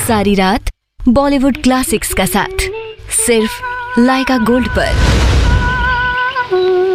सारी रात बॉलीवुड क्लासिक्स का साथ सिर्फ लाइका गोल्ड पर।